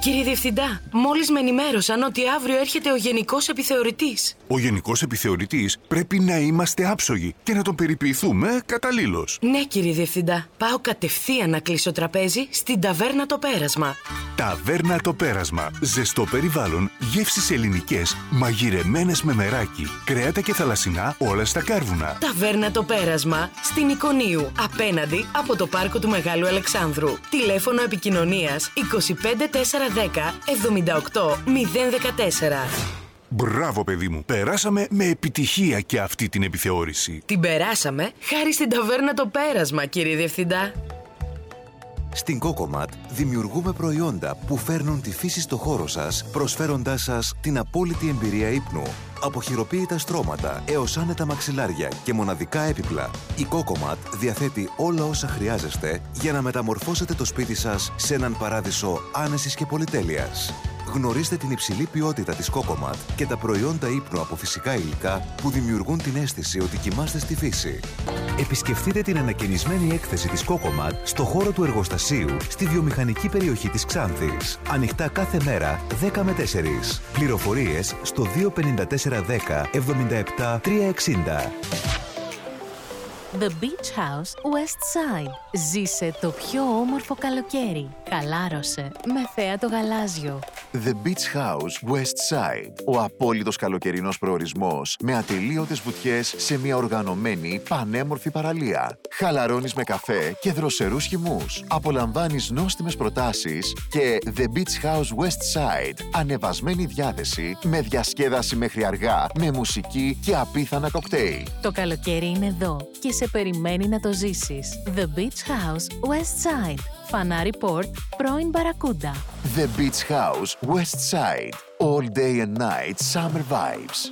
Κύριε Διευθυντά, μόλις με ενημέρωσαν ότι αύριο έρχεται ο Γενικός Επιθεωρητής. Ο Γενικός Επιθεωρητής πρέπει να είμαστε άψογοι και να τον περιποιηθούμε καταλήλως. Ναι, κύριε Διευθυντά. Πάω κατευθείαν να κλείσω τραπέζι στην Ταβέρνα Το Πέρασμα. Ταβέρνα Το Πέρασμα. Ζεστό περιβάλλον, γεύσεις ελληνικές, μαγειρεμένες με μεράκι, κρέατα και θαλασσινά όλα στα κάρβουνα. Ταβέρνα Το Πέρασμα στην Ικονίου, απέναντι από το πάρκο του Μεγάλου Αλεξάνδρου. Τηλέφωνο επικοινωνίας 25 410 78 014. Μπράβο, παιδί μου. Περάσαμε με επιτυχία και αυτή την επιθεώρηση. Την περάσαμε χάρη στην Ταβέρνα Το Πέρασμα, κύριε Διευθυντά. Στην Cocomat δημιουργούμε προϊόντα που φέρνουν τη φύση στο χώρο σας, προσφέροντάς σας την απόλυτη εμπειρία ύπνου. Από χειροποίητα στρώματα έως άνετα μαξιλάρια και μοναδικά έπιπλα, η Cocomat διαθέτει όλα όσα χρειάζεστε για να μεταμορφώσετε το σπίτι σας σε έναν παράδεισο άνεσης και πολυτέλειας. Γνωρίστε την υψηλή ποιότητα της Cocomat και τα προϊόντα ύπνου από φυσικά υλικά που δημιουργούν την αίσθηση ότι κοιμάστε στη φύση. Επισκεφτείτε την ανακαινισμένη έκθεση της Cocomat στο χώρο του εργοστασίου στη βιομηχανική περιοχή της Ξάνθης. Ανοιχτά κάθε μέρα 10 με 4. Πληροφορίες στο 25410 77 360. The Beach House West Side. Ζήσε το πιο όμορφο καλοκαίρι. Χαλάρωσε με θέα το γαλάζιο. The Beach House West Side. Ο απόλυτος καλοκαιρινός προορισμός με ατελείωτες βουτιές σε μια οργανωμένη πανέμορφη παραλία. Χαλαρώνεις με καφέ και δροσερούς χυμούς. Απολαμβάνεις νόστιμες προτάσεις και The Beach House West Side. Ανεβασμένη διάθεση με διασκέδαση μέχρι αργά, με μουσική και απίθανα κοκτέιλ. Το καλοκαίρι είναι εδώ και σε περιμένει να το ζήσεις. The Beach House West Side. Φανάρι Port, πρώην Μπαρακούντα. The Beach House West Side. All day and night summer vibes.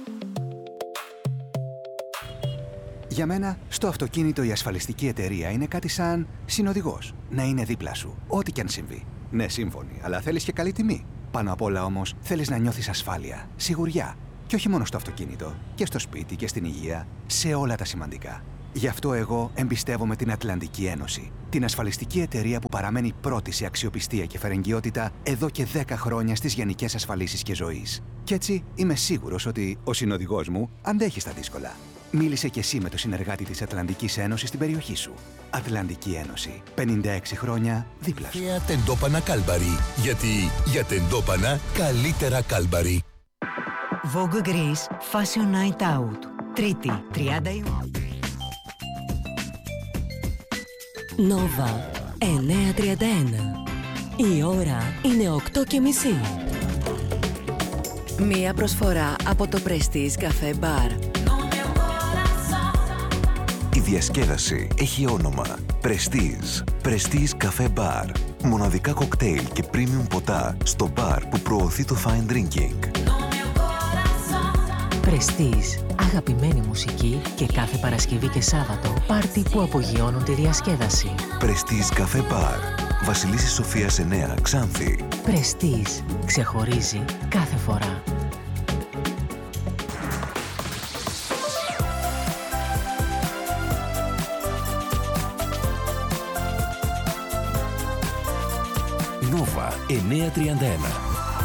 Για μένα, στο αυτοκίνητο η ασφαλιστική εταιρεία είναι κάτι σαν συνοδηγός. Να είναι δίπλα σου, ό,τι κι αν συμβεί. Ναι, σύμφωνοι, αλλά θέλεις και καλή τιμή. Πάνω απ' όλα όμως, θέλεις να νιώθεις ασφάλεια, σιγουριά. Και όχι μόνο στο αυτοκίνητο, και στο σπίτι και στην υγεία, σε όλα τα σημαντικά. Γι' αυτό εγώ εμπιστεύομαι την Ατλαντική Ένωση. Την ασφαλιστική εταιρεία που παραμένει πρώτη σε αξιοπιστία και φερεγγιότητα εδώ και 10 χρόνια στις γενικές ασφαλίσεις και ζωής. Κι έτσι είμαι σίγουρος ότι ο συνοδηγός μου αντέχει στα δύσκολα. Μίλησε κι εσύ με το συνεργάτη της Ατλαντικής Ένωσης στην περιοχή σου. Ατλαντική Ένωση. 56 χρόνια δίπλα σου. Για τεντόπανα Κάλμπαρι. Γιατί για τεντόπανα καλύτερα Κάλμπαρι. Vogue Greece Fashion Night Out. Τρίτη, 30 Ιουνίου. Nova 9:31. Η ώρα είναι 8:30. Μία προσφορά από το Prestige Cafe Bar. Η διασκέδαση έχει όνομα Prestige. Prestige Cafe Bar. Μοναδικά κοκτέιλ και premium ποτά στο μπαρ που προωθεί το fine drinking. Prestige. Αγαπημένη μουσική και κάθε Παρασκευή και Σάββατο πάρτι που απογειώνουν τη διασκέδαση. Prestige Cafe Bar. Βασιλίσσης Σοφίας 9, Ξάνθη. Prestige. Ξεχωρίζει κάθε φορά. Nova 9:31.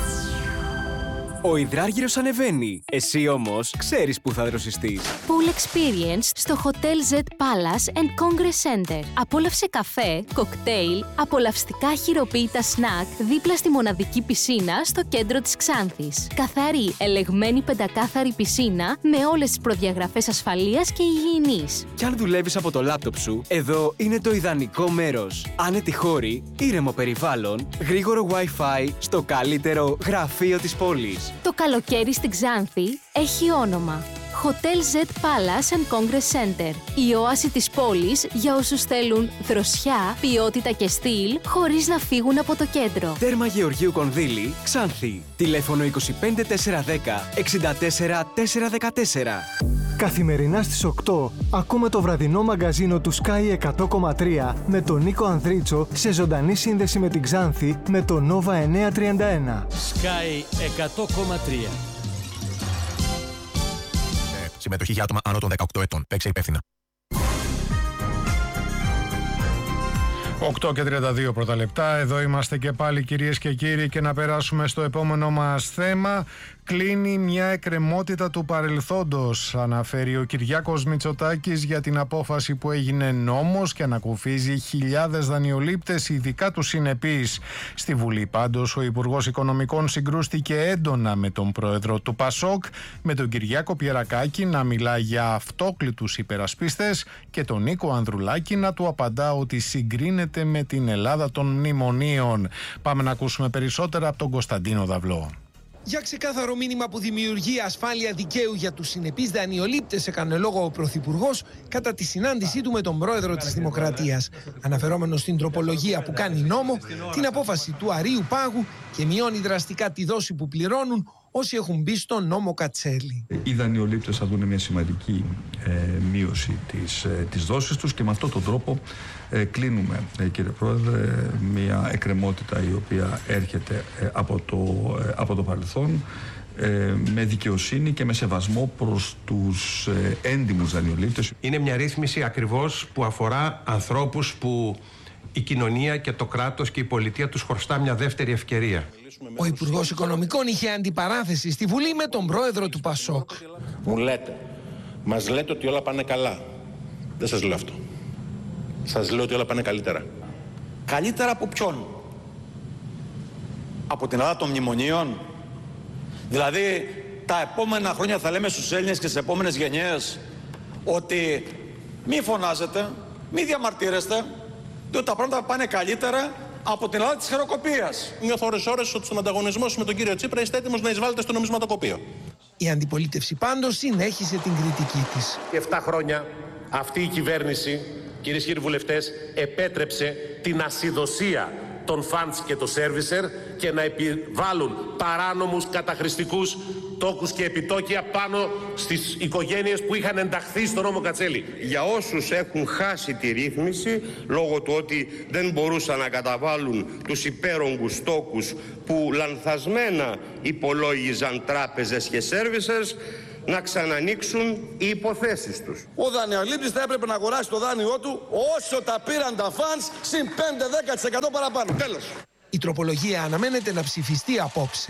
Ο υδράργυρος ανεβαίνει. Εσύ όμως ξέρεις που θα δροσιστείς. Pool Experience στο Hotel Z Palace and Congress Center. Απόλαυσε καφέ, κοκτέιλ, απολαυστικά χειροποίητα σνακ δίπλα στη μοναδική πισίνα στο κέντρο της Ξάνθης. Καθαρή, ελεγμένη πεντακάθαρη πισίνα με όλες τις προδιαγραφές ασφαλείας και υγιεινής. Κι αν δουλεύεις από το λάπτοπ σου, εδώ είναι το ιδανικό μέρος. Άνετη χώρη, ήρεμο περιβάλλον, γρήγορο Wi-Fi στο καλύτερο γραφείο της πόλης. Το καλοκαίρι στην Ξάνθη έχει όνομα. Hotel Z Palace and Congress Center. Η όαση της πόλης για όσους θέλουν δροσιά, ποιότητα και στυλ χωρίς να φύγουν από το κέντρο. Τέρμα Γεωργίου Κονδύλη, Ξάνθη. Τηλέφωνο 25 410 64 414. Καθημερινά στις 8 ακούμε το βραδινό μαγκαζίνο του Sky 100,3 με τον Νίκο Ανδρίτσο σε ζωντανή σύνδεση με την Ξάνθη με το Nova 931. Sky 100,3. Συμμετοχή για άτομα άνω των 18 ετών. Παίξε υπεύθυνα. 8:32 πρώτα λεπτά. Εδώ είμαστε και πάλι, κυρίες και κύριοι, και να περάσουμε στο επόμενο μας θέμα. Κλείνει μια εκκρεμότητα του παρελθόντος, αναφέρει ο Κυριάκος Μητσοτάκης για την απόφαση που έγινε νόμος και ανακουφίζει χιλιάδες δανειολήπτες, ειδικά τους συνεπείς. Στη Βουλή πάντως ο Υπουργός Οικονομικών συγκρούστηκε έντονα με τον πρόεδρο του ΠΑΣΟΚ, με τον Κυριάκο Πιερακάκη να μιλά για αυτόκλητους υπερασπίστες και τον Νίκο Ανδρουλάκη να του απαντά ότι συγκρίνεται με την Ελλάδα των μνημονίων. Πάμε να ακούσουμε περισσότερα από τον Κωνσταντίνο Δαυλό. Για ξεκάθαρο μήνυμα που δημιουργεί ασφάλεια δικαίου για τους συνεπείς δανειολήπτες, έκανε λόγο ο Πρωθυπουργός κατά τη συνάντησή του με τον Πρόεδρο της Δημοκρατίας, αναφερόμενος στην τροπολογία που κάνει νόμο, την απόφαση του Αρείου Πάγου και μειώνει δραστικά τη δόση που πληρώνουν όσοι έχουν μπει στον νόμο Κατσέλη. Οι δανειολήπτες θα δουν μια σημαντική μείωση της δόσης τους και με αυτόν τον τρόπο κλείνουμε, κύριε Πρόεδρε, μια εκκρεμότητα η οποία έρχεται από το παρελθόν, με δικαιοσύνη και με σεβασμό προς τους έντιμους δανειολήπτες. Είναι μια ρύθμιση ακριβώς που αφορά ανθρώπους που η κοινωνία και το κράτος και η πολιτεία τους χρωστά μια δεύτερη ευκαιρία. Ο Υπουργός Οικονομικών είχε αντιπαράθεση στη Βουλή με τον πρόεδρο του ΠΑΣΟΚ. Μας λέτε ότι όλα πάνε καλά. Δεν σας λέω αυτό. Σας λέω ότι όλα πάνε καλύτερα. Καλύτερα από ποιον? Από την Ελλάδα των μνημονίων? Δηλαδή τα επόμενα χρόνια θα λέμε στους Έλληνες και στις επόμενες γενιές ότι μη φωνάζετε, μη διαμαρτύρεστε, διότι τα πράγματα πάνε καλύτερα από την Ελλάδα της χειροκοπίας. Νιώθω ώρες-ώρες ότι στον ανταγωνισμό με τον κύριο Τσίπρα είστε έτοιμος να εισβάλλετε στο νομισματοκοπείο. Η αντιπολίτευση πάντως συνέχισε την κριτική της. 7 χρόνια αυτή η κυβέρνηση, κυρίες και κύριοι βουλευτές, επέτρεψε την ασυδοσία των funds και των servicer και να επιβάλλουν παράνομους καταχρηστικούς τόκους και επιτόκια πάνω στις οικογένειες που είχαν ενταχθεί στο νόμο Κατσέλη. Για όσους έχουν χάσει τη ρύθμιση λόγω του ότι δεν μπορούσαν να καταβάλουν τους υπέρογκους τόκους που λανθασμένα υπολόγιζαν τράπεζες και servicers, να ξανανοίξουν οι υποθέσεις τους. Ο δανειολήπτης θα έπρεπε να αγοράσει το δάνειό του όσο τα πήραν τα funds, συν 5-10% παραπάνω. Τέλος. Η τροπολογία αναμένεται να ψηφιστεί απόψε.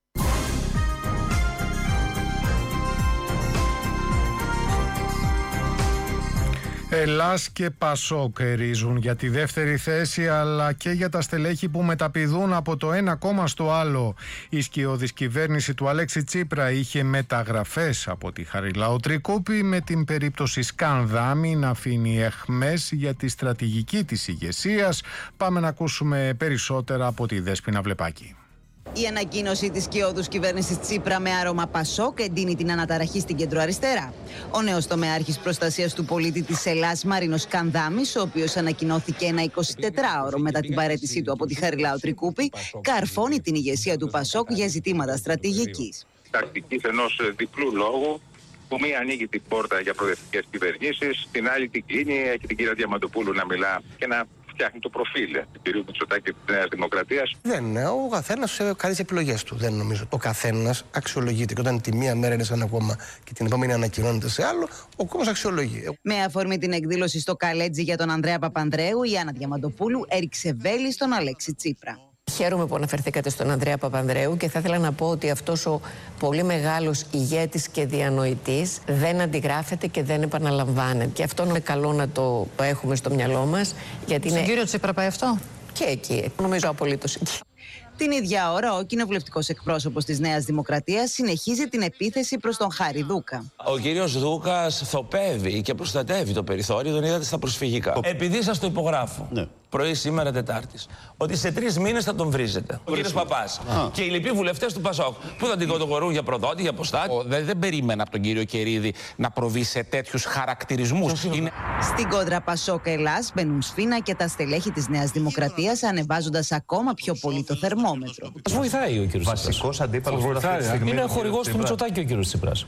Ελλάς και ΠΑΣΟΚ ρίζουν για τη δεύτερη θέση, αλλά και για τα στελέχη που μεταπηδούν από το ένα κόμμα στο άλλο. Η σκιώδης κυβέρνηση του Αλέξη Τσίπρα είχε μεταγραφές από τη Χαριλάου Τρικούπη, με την περίπτωση Σκανδάμι να αφήνει αιχμές για τη στρατηγική της ηγεσίας. Πάμε να ακούσουμε περισσότερα από τη Δέσποινα Βλεπάκη. Η ανακοίνωση της σκιώδους κυβέρνησης Τσίπρα με άρωμα ΠΑΣΟΚ εντείνει την αναταραχή στην κεντροαριστερά. Ο νέος τομεάρχης προστασίας του πολίτη της Ελλάς, Μάρινος Σκανδάμης, ο οποίος ανακοινώθηκε ένα 24ωρο μετά την παραίτησή του από τη Χαριλάου Τρικούπη, καρφώνει την ηγεσία του ΠΑΣΟΚ για ζητήματα στρατηγικής. Τακτικής ενός διπλού λόγου, που μία ανοίγει την πόρτα για προοδευτικές κυβερνήσεις, την άλλη την κλείνει, έχει την κυρία Διαμαντοπούλου να μιλά και να φτιάχνει το προφίλ του κυρίου Μητσοτάκη και της Νέας Δημοκρατίας. Ο καθένας κάνει τις επιλογές του. Δεν νομίζω. Ο καθένας αξιολογείται. Και όταν τη μία μέρα είναι σε ένα κόμμα και την επόμενη ανακοινώνεται σε άλλο, ο κόμμας αξιολογεί. Με αφορμή την εκδήλωση στο Καλέτζι για τον Ανδρέα Παπανδρέου, η Άννα Διαμαντοπούλου έριξε βέλη στον Αλέξη Τσίπρα. Χαίρομαι που αναφερθήκατε στον Ανδρέα Παπανδρέου και θα ήθελα να πω ότι αυτός ο πολύ μεγάλος ηγέτης και διανοητής δεν αντιγράφεται και δεν επαναλαμβάνεται. Και αυτό είναι καλό να το έχουμε στο μυαλό μας. Στον κύριο Τσίπρα πάει αυτό? Και εκεί. Νομίζω απολύτως εκεί. Την ίδια ώρα, ο κοινοβουλευτικός εκπρόσωπος της Νέας Δημοκρατίας συνεχίζει την επίθεση προς τον Χάρη Δούκα. Ο κύριος Δούκας θοπεύει και προστατεύει το περιθώριο, τον είδατε στα προσφυγικά. Επειδή σας το υπογράφω, πρωί σήμερα Τετάρτης, ότι σε 3 μήνες θα τον βρίζετε. Ο κύριος Παπάς και οι λοιποί βουλευτές του ΠΑΣΟΚ, που θα την κατηγορούν για προδότη, για αποστάτη. Δεν περίμενα από τον κύριο Κερίδη να προβεί σε τέτοιους χαρακτηρισμούς. Στην κόντρα ΠΑΣΟΚ Ελλάς μπαίνουν σφήνα και τα στελέχη της Νέας Δημοκρατίας, ανεβάζοντας ακόμα πιο πολύ το θερμόμετρο. Μας βοηθάει ο κύριος Τσίπρας. Βασικός αντίπαλος. Είναι χορηγός του Μητσοτάκη ο κύριος Τσίπρας.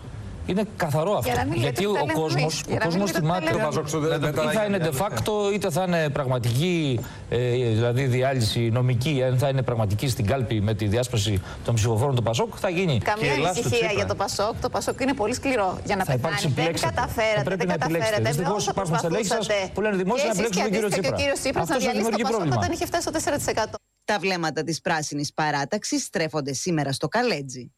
Είναι καθαρό αυτό. Γιατί ο κόσμος θυμάται είτε θα είναι de facto, είτε θα είναι πραγματική, δηλαδή διάλυση νομική, αν θα είναι πραγματική στην κάλπη με τη διάσπαση των ψηφοφόρων του ΠΑΣΟΚ, θα γίνει. Καμία ανησυχία για το ΠΑΣΟΚ. Το ΠΑΣΟΚ είναι πολύ σκληρό για να πεθάνει. Δεν καταφέρατε. Δεν καταφέρατε. Δυστυχώς υπάρχουν στελέχοι σας που λένε δημόσια να επιλέξουν τον κύριο Τσίπρα. Και ο κύριος Τσίπρας να διαλύσει το ΠΑΣΟΚ όταν είχε φτάσει στο 4%. Τα βλέμματα της πράσινης παράταξης στρέφονται σήμερα στο Καλέτζι.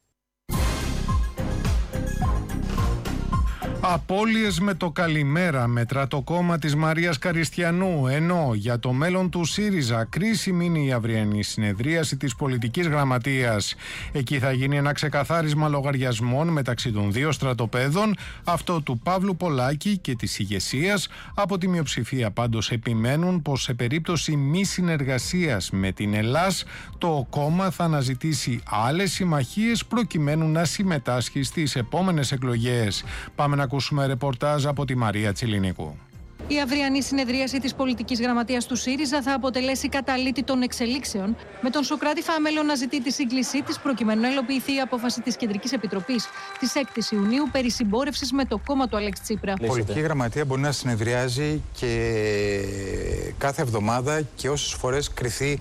Απώλειες με το καλημέρα μετρά το κόμμα της Μαρίας Καριστιανού, ενώ για το μέλλον του ΣΥΡΙΖΑ κρίσιμη είναι η αυριανή συνεδρίαση της πολιτικής γραμματείας. Εκεί θα γίνει ένα ξεκαθάρισμα λογαριασμών μεταξύ των δύο στρατοπέδων, αυτό του Παύλου Πολάκη και της ηγεσίας. Από τη μειοψηφία πάντως επιμένουν πως σε περίπτωση μη συνεργασίας με την Ελλάς, το κόμμα θα αναζητήσει άλλες συμμαχίες προκειμένου να συμμετάσχει στις επόμενες εκλογές. Πάμε να ακούσουμε ρεπορτάζ από τη Μαρία Τσιλινίκου. Η αυριανή συνεδρίαση της πολιτικής γραμματείας του ΣΥΡΙΖΑ θα αποτελέσει καταλήτη των εξελίξεων, με τον Σωκράτη Φαμέλο να ζητεί τη σύγκλησή της προκειμένου να υλοποιηθεί η απόφαση της Κεντρικής Επιτροπής της 6ης Ιουνίου περί συμπόρευσης με το κόμμα του Αλέξη Τσίπρα. Η πολιτική γραμματεία μπορεί να συνεδριάζει και κάθε εβδομάδα και όσες φορές κριθεί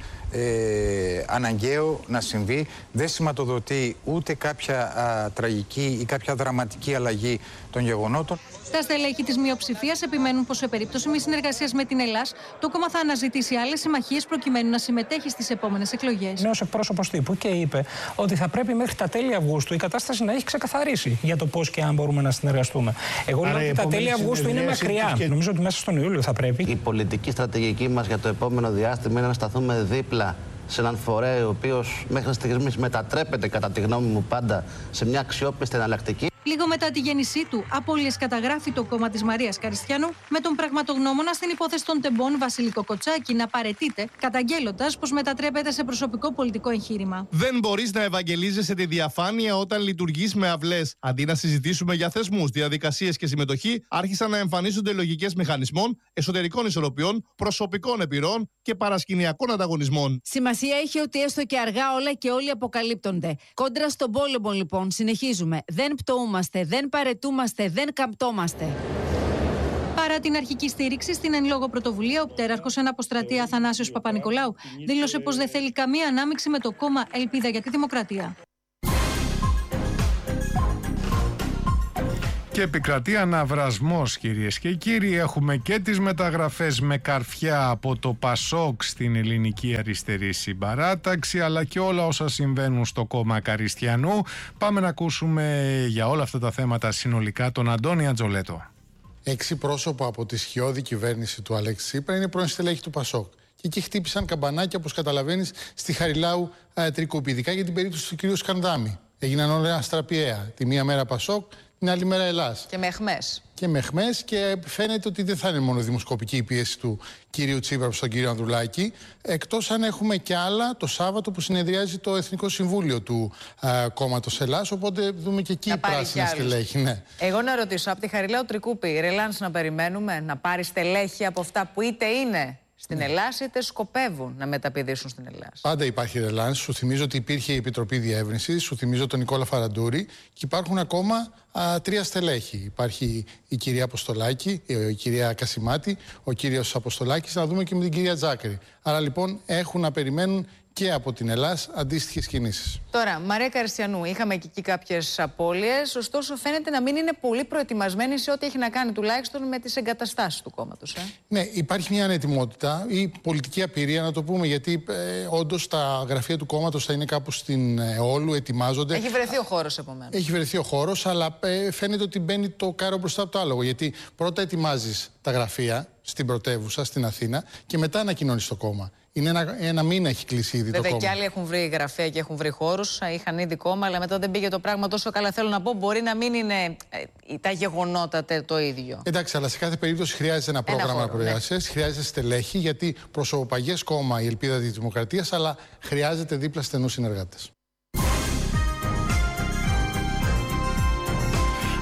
αναγκαίο να συμβεί. Δεν σηματοδοτεί ούτε κάποια τραγική ή κάποια δραματική αλλαγή των γεγονότων. Τα στελέχη της μειοψηφίας επιμένουν πως σε περίπτωση μη συνεργασίας με την Ελλάς, το κόμμα θα αναζητήσει άλλες συμμαχίες προκειμένου να συμμετέχει στις επόμενες εκλογές. Νέος εκπρόσωπος τύπου και είπε ότι θα πρέπει μέχρι τα τέλη Αυγούστου η κατάσταση να έχει ξεκαθαρίσει για το πώς και αν μπορούμε να συνεργαστούμε. Εγώ λέω ότι τα τέλη Αυγούστου είναι μακριά. Και νομίζω ότι μέσα στον Ιούλιο θα πρέπει. Η πολιτική στρατηγική μας για το επόμενο διάστημα είναι να σταθούμε δίπλα σε έναν φορέα ο οποίος μέχρι στιγμής μετατρέπεται, κατά τη γνώμη μου, πάντα σε μια αξιόπιστη εναλλακτική. Λίγο μετά τη γέννησή του, απώλειες καταγράφει το κόμμα της Μαρίας Καριστιανού, με τον πραγματογνώμονα στην υπόθεση των τεμπών Βασίλη Κοκοτσάκη να παραιτείται, καταγγέλλοντας πως μετατρέπεται σε προσωπικό πολιτικό εγχείρημα. Δεν μπορείς να ευαγγελίζεσαι τη διαφάνεια όταν λειτουργείς με αυλές. Αντί να συζητήσουμε για θεσμούς, διαδικασίες και συμμετοχή, άρχισαν να εμφανίζονται λογικές μηχανισμών, εσωτερικών ισορροπιών, προσωπικών επιρροών και παρασκηνιακών ανταγωνισμών. Σημασία έχει ότι έστω και αργά όλα και όλοι αποκαλύπτονται. Κόντρα στον πόλεμο, λοιπόν, συνεχίζουμε. Δεν πτωούμαστε, δεν παρετούμαστε, δεν καμπτόμαστε. Παρά την αρχική στήριξη στην εν λόγω πρωτοβουλία, ο πτέραρχος εν αποστρατεία Αθανάσιος Παπα-Νικολάου δήλωσε πως δεν θέλει καμία ανάμειξη με το κόμμα Ελπίδα για τη Δημοκρατία. Και επικρατεί αναβρασμός, κυρίες και κύριοι. Έχουμε και τις μεταγραφές με καρφιά από το ΠΑΣΟΚ στην ελληνική αριστερή συμπαράταξη, αλλά και όλα όσα συμβαίνουν στο κόμμα Καριστιανού. Πάμε να ακούσουμε για όλα αυτά τα θέματα συνολικά τον Αντώνη Αντζολέτο. 6 πρόσωπα από τη σχιώδη κυβέρνηση του Αλέξη Τσίπρα είναι πρώην στελέχη του ΠΑΣΟΚ. Και εκεί χτύπησαν καμπανάκια, όπως καταλαβαίνεις, στη Χαριλάου Τρικουπίδη για την περίπτωση του κ. Σκανδάμη. Έγιναν όλα αστραπιαία. Τη μία μέρα ΠΑΣΟΚ, την άλλη μέρα Ελλάς. Και με αιχμές. Και με αιχμές, και φαίνεται ότι δεν θα είναι μόνο δημοσκοπική η πίεση του κυρίου Τσίπρα προς τον κύριο Ανδρουλάκη, εκτός αν έχουμε και άλλα το Σάββατο που συνεδριάζει το Εθνικό Συμβούλιο του κόμματος Ελλάς. Οπότε δούμε και εκεί πράσινα στελέχη. Ναι. Εγώ να ρωτήσω, από τη Χαριλάου Τρικούπη, ρελάνς να περιμένουμε να πάρει στελέχη από αυτά που είτε είναι στην Ελλάς, είτε σκοπεύουν να μεταπηδήσουν στην Ελλάς? Πάντα υπάρχει ρελάνς. Σου θυμίζω ότι υπήρχε η Επιτροπή Διεύρυνσης, σου θυμίζω τον Νικόλα Φαραντούρη, και υπάρχουν ακόμα 3 στελέχη. Υπάρχει η κυρία Αποστολάκη, η κυρία Κασιμάτη, ο κύριος Αποστολάκης, να δούμε και με την κυρία Τζάκρη. Άρα λοιπόν έχουν να περιμένουν και από την Ελλάς αντίστοιχες κινήσεις. Τώρα, Μαρία Καριστιανού, είχαμε και εκεί κάποιες απώλειες, ωστόσο φαίνεται να μην είναι πολύ προετοιμασμένη σε ό,τι έχει να κάνει τουλάχιστον με τις εγκαταστάσεις του κόμματος. Ναι, υπάρχει μια ανετοιμότητα ή πολιτική απειρία, να το πούμε, γιατί όντως τα γραφεία του κόμματος θα είναι κάπου στην Εόλου, ετοιμάζονται. Έχει βρεθεί ο χώρος, επομένως. Έχει βρεθεί ο χώρος, αλλά φαίνεται ότι μπαίνει το κάρο μπροστά από το άλογο. Γιατί πρώτα ετοιμάζεις τα γραφεία στην πρωτεύουσα, στην Αθήνα, και μετά ανακοινώνεις το κόμμα. Είναι ένα μήνα έχει κλείσει ήδη το κόμμα. Βέβαια και άλλοι έχουν βρει γραφεία και έχουν βρει χώρους, είχαν ήδη κόμμα, αλλά μετά δεν πήγε το πράγμα τόσο καλά. Θέλω να πω, μπορεί να μην είναι τα γεγονότα το ίδιο. Εντάξει, αλλά σε κάθε περίπτωση χρειάζεται ένα πρόγραμμα προεργασίας, χρειάζεται στελέχη, γιατί προσωπαγές κόμμα η Ελπίδα της Δημοκρατίας, αλλά χρειάζεται δίπλα στενούς συνεργάτες.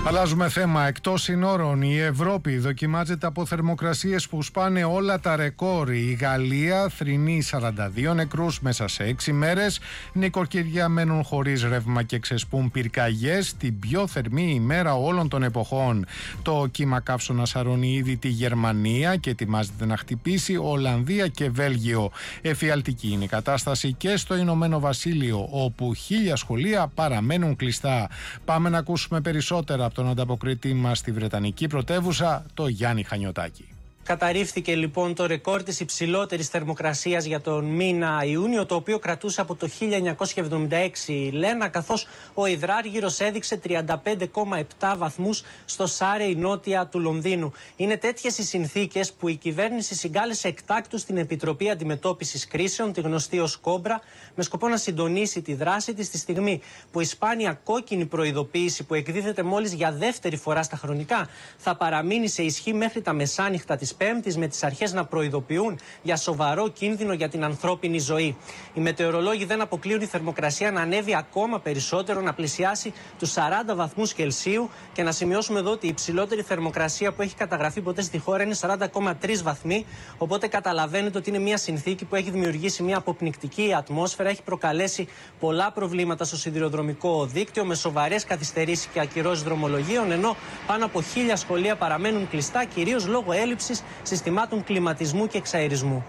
Αλλάζουμε θέμα. Εκτός συνόρων, η Ευρώπη δοκιμάζεται από θερμοκρασίες που σπάνε όλα τα ρεκόρ. Η Γαλλία θρηνεί 42 νεκρούς μέσα σε 6 μέρες. Νοικοκυριά μένουν χωρίς ρεύμα και ξεσπούν πυρκαγιές την πιο θερμή ημέρα όλων των εποχών. Το κύμα καύσωνα σαρώνει ήδη τη Γερμανία και ετοιμάζεται να χτυπήσει Ολλανδία και Βέλγιο. Εφιαλτική είναι η κατάσταση και στο Ηνωμένο Βασίλειο, όπου 1000 σχολεία παραμένουν κλειστά. Πάμε να ακούσουμε περισσότερα από τον ανταποκριτή μας στη Βρετανική πρωτεύουσα, το Γιάννη Χανιωτάκη. Καταρρίφθηκε λοιπόν το ρεκόρ της υψηλότερης θερμοκρασίας για τον μήνα Ιούνιο, το οποίο κρατούσε από το 1976 η Λένα, καθώς ο υδράργυρος έδειξε 35,7 βαθμούς στο Σάρεϊ νότια του Λονδίνου. Είναι τέτοιες οι συνθήκες που η κυβέρνηση συγκάλεσε εκτάκτους την Επιτροπή Αντιμετώπισης Κρίσεων, τη γνωστή ως Κόμπρα, με σκοπό να συντονίσει τη δράση της στη στιγμή που η σπάνια κόκκινη προειδοποίηση που εκδίδεται μόλις για δεύτερη φορά στα χρονικά θα παραμείνει σε ισχύ μέχρι τα μεσάνυχτα της Πέμπτης, με τις αρχές να προειδοποιούν για σοβαρό κίνδυνο για την ανθρώπινη ζωή. Οι μετεωρολόγοι δεν αποκλείουν η θερμοκρασία να ανέβει ακόμα περισσότερο, να πλησιάσει τους 40 βαθμούς Κελσίου, και να σημειώσουμε εδώ ότι η υψηλότερη θερμοκρασία που έχει καταγραφεί ποτέ στη χώρα είναι 40,3 βαθμοί. Οπότε καταλαβαίνετε ότι είναι μια συνθήκη που έχει δημιουργήσει μια αποπνικτική ατμόσφαιρα, έχει προκαλέσει πολλά προβλήματα στο σιδηροδρομικό δίκτυο, με σοβαρές καθυστερήσεις και ακυρώσεις δρομολογίων, ενώ πάνω από 1000 σχολεία παραμένουν κλειστά, κυρίως λόγω έλλειψης συστημάτων κλιματισμού και εξαερισμού.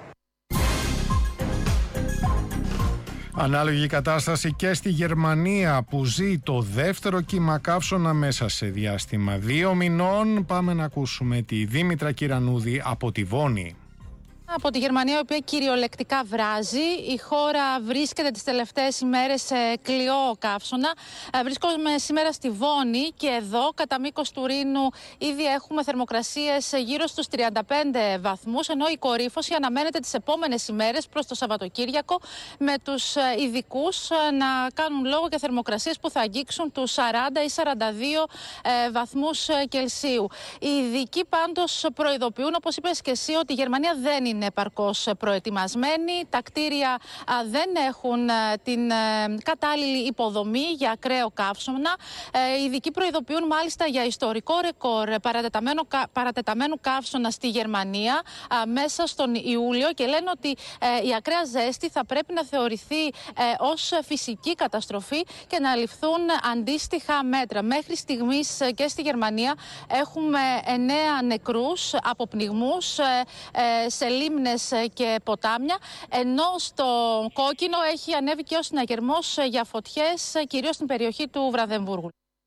Ανάλογη κατάσταση και στη Γερμανία, που ζει το δεύτερο κύμα καύσωνα μέσα σε διάστημα 2 μηνών. Πάμε να ακούσουμε τη Δήμητρα Κυρανούδη από τη Βόνη. Από τη Γερμανία, η οποία κυριολεκτικά βράζει. Η χώρα βρίσκεται τις τελευταίες ημέρες σε κλειό καύσωνα. Βρίσκομαι σήμερα στη Βόνη και εδώ, κατά μήκος του Ρήνου, ήδη έχουμε θερμοκρασίες γύρω στους 35 βαθμούς, ενώ η κορύφωση αναμένεται τις επόμενες ημέρες προς το Σαββατοκύριακο, με τους ειδικούς να κάνουν λόγο για θερμοκρασίες που θα αγγίξουν τους 40 ή 42 βαθμούς Κελσίου. Οι ειδικοί πάντως προειδοποιούν, όπως είπες και εσύ, ότι η Γερμανία δεν είναι επαρκώς προετοιμασμένοι. Τα κτίρια δεν έχουν την κατάλληλη υποδομή για ακραίο καύσωνα. Οι ειδικοί προειδοποιούν μάλιστα για ιστορικό ρεκόρ παρατεταμένου καύσωνα στη Γερμανία μέσα στον Ιούλιο, και λένε ότι η ακραία ζέστη θα πρέπει να θεωρηθεί ως φυσική καταστροφή και να ληφθούν αντίστοιχα μέτρα. Μέχρι στιγμής και στη Γερμανία έχουμε 9 νεκρούς από πνιγμούς σε λίμνες και ποτάμια, ενώ στο κόκκινο έχει ανέβει και ο συναγερμός για φωτιές, κυρίως στην περιοχή του Βραδεμβούργου.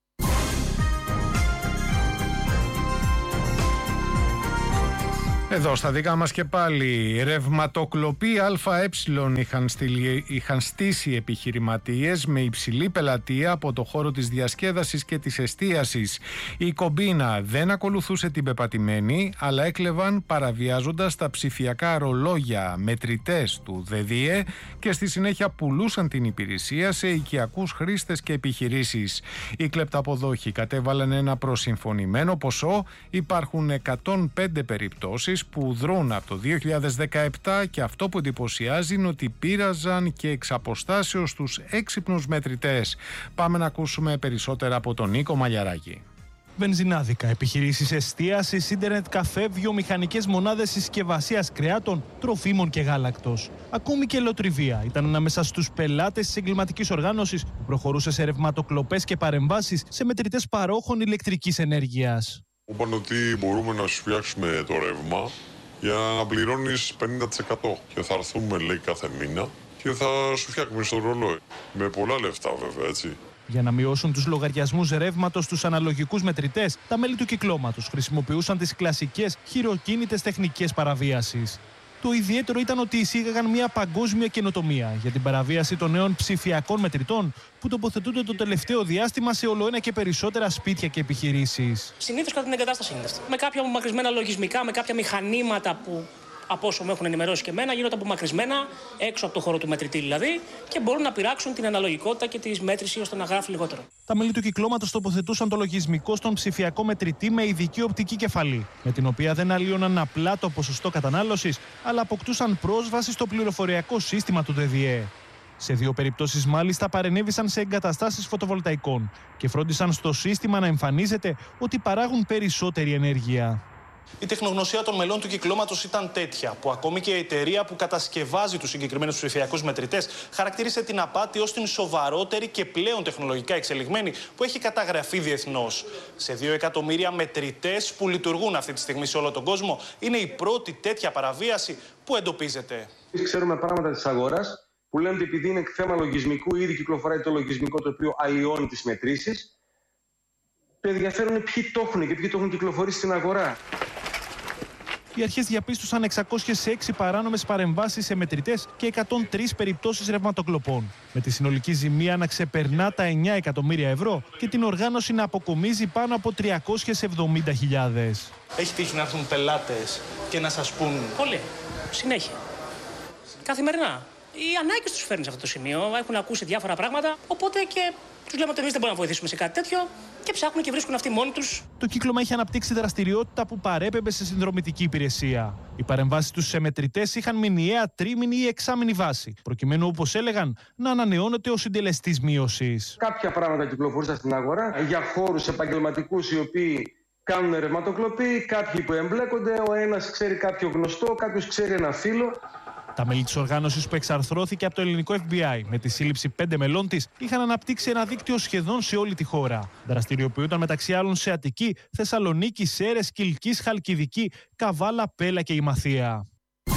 Εδώ στα δικά μας και πάλι, ρευματοκλοπή ΑΕ είχαν στήσει επιχειρηματίες με υψηλή πελατεία από το χώρο της διασκέδασης και της εστίασης. Η κομπίνα δεν ακολουθούσε την πεπατημένη, αλλά έκλεβαν παραβιάζοντας τα ψηφιακά ρολόγια μετρητές του ΔΔΕ και στη συνέχεια πουλούσαν την υπηρεσία σε οικιακούς χρήστες και επιχειρήσεις. Οι κλεπταποδόχοι κατέβαλαν ένα προσυμφωνημένο ποσό. Υπάρχουν 105 περιπτώσεις που δρούν από το 2017 και αυτό που εντυπωσιάζει είναι ότι πείραζαν και εξ αποστάσεως τους έξυπνους μετρητές. Πάμε να ακούσουμε περισσότερα από τον Νίκο Μαλιαράκη. Βενζινάδικα, επιχειρήσεις εστίασης, ίντερνετ καφέ, βιομηχανικές μονάδες συσκευασίας κρεάτων, τροφίμων και γάλακτος. Ακόμη και λοτριβία ήταν ανάμεσα στους πελάτες της εγκληματικής οργάνωσης που προχωρούσε σε ρευματοκλοπές και παρεμβάσεις σε μετρητές παρόχων ηλεκτρικής ενέργειας. Είπαν ότι μπορούμε να σου φτιάξουμε το ρεύμα για να πληρώνεις 50% και θα έρθουμε, λέει, κάθε μήνα και θα σου φτιάχνουμε στο ρολόι. Με πολλά λεφτά βέβαια, έτσι. Για να μειώσουν τους λογαριασμούς ρεύματος στους αναλογικούς μετρητές, τα μέλη του κυκλώματος χρησιμοποιούσαν τις κλασικές χειροκίνητες τεχνικές παραβίασης. Το ιδιαίτερο ήταν ότι εισήγαγαν μια παγκόσμια καινοτομία για την παραβίαση των νέων ψηφιακών μετρητών που τοποθετούνται το τελευταίο διάστημα σε ολοένα και περισσότερα σπίτια και επιχειρήσεις. Συνήθως κατά την εγκατάσταση είναι αυτή. Με κάποια απομακρυσμένα λογισμικά, με κάποια μηχανήματα που, από όσο με έχουν ενημερώσει και εμένα, γίνονται απομακρυσμένα έξω από το χώρο του μετρητή δηλαδή, και μπορούν να πειράξουν την αναλογικότητα και τη μέτρηση ώστε να γράφει λιγότερο. Τα μέλη του κυκλώματος τοποθετούσαν το λογισμικό στον ψηφιακό μετρητή με ειδική οπτική κεφαλή, με την οποία δεν αλλίωναν απλά το ποσοστό κατανάλωσης, αλλά αποκτούσαν πρόσβαση στο πληροφοριακό σύστημα του ΔΔΕ. Σε 2 περιπτώσεις μάλιστα παρενέβησαν σε εγκαταστάσεις φωτοβολταϊκών και φρόντισαν στο σύστημα να εμφανίζεται ότι παράγουν περισσότερη ενέργεια. Η τεχνογνωσία των μελών του κυκλώματος ήταν τέτοια, που ακόμη και η εταιρεία που κατασκευάζει τους συγκεκριμένους ψηφιακούς μετρητές χαρακτήρισε την απάτη ως την σοβαρότερη και πλέον τεχνολογικά εξελιγμένη που έχει καταγραφεί διεθνώς. Σε 2 εκατομμύρια μετρητές που λειτουργούν αυτή τη στιγμή σε όλο τον κόσμο, είναι η πρώτη τέτοια παραβίαση που εντοπίζεται. Ξέρουμε πράγματα της αγοράς που λένε ότι επειδή είναι θέμα λογισμικού, ήδη κυκλοφοράει το λογισμικό το οποίο αλλοιώνει τις μετρήσεις. Το ενδιαφέρον είναι ποιοι το έχουν και ποιοι το έχουν κυκλοφορήσει στην αγορά. Οι αρχές διαπίστωσαν 606 παράνομες παρεμβάσεις σε μετρητές και 103 περιπτώσεις ρευματοκλοπών, με τη συνολική ζημία να ξεπερνά τα 9 εκατομμύρια ευρώ και την οργάνωση να αποκομίζει πάνω από 370.000. Έχει τύχει να έρθουν πελάτες και να σας πούν? Πολύ. Συνέχεια. Καθημερινά. Οι ανάγκες τους φέρνουν σε αυτό το σημείο. Έχουν ακούσει διάφορα πράγματα. Οπότε και τους λέμε ότι εμείς δεν μπορούμε να βοηθήσουμε σε κάτι τέτοιο και ψάχνουν και βρίσκουν αυτοί μόνοι τους. Το κύκλωμα έχει αναπτύξει δραστηριότητα που παρέπεμπε σε συνδρομητική υπηρεσία. Οι παρεμβάσεις τους σε μετρητές είχαν μηνιαία, τρίμηνη ή εξάμηνη βάση, προκειμένου, όπως έλεγαν, να ανανεώνεται ο συντελεστής μείωσης. Κάποια πράγματα κυκλοφορούσαν στην αγορά για χώρους επαγγελματικούς οι οποίοι κάνουν ρευματοκλοπή, κάποιοι που εμπλέκονται, ο ένας ξέρει κάποιο γνωστό, κάποιος ξέρει ένα φίλο. Τα μέλη της οργάνωσης που εξαρθρώθηκε από το ελληνικό FBI με τη σύλληψη 5 μελών της είχαν αναπτύξει ένα δίκτυο σχεδόν σε όλη τη χώρα. Δραστηριοποιούνταν μεταξύ άλλων σε Αττική, Θεσσαλονίκη, Σέρρες, Κιλκής, Χαλκιδική, Καβάλα, Πέλα και Ημαθία.